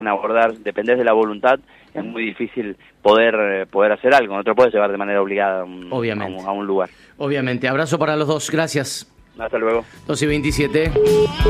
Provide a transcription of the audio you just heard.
abordar, dependés de la voluntad, es muy difícil poder hacer algo, no te lo puedes llevar de manera obligada Obviamente. a un lugar. Obviamente. Abrazo para los dos, gracias. Hasta luego. 2:27.